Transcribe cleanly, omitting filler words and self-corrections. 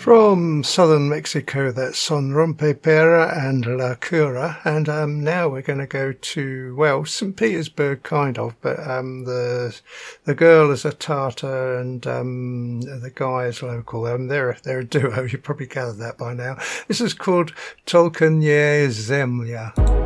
From southern Mexico, that's Son Rompepera and La Cura, and now we're going to go to, well, St. Petersburg, kind of, but the girl is a Tatar and the guy is local. They're a duo. You probably gathered that by now. This is called Tolkien Zemlya.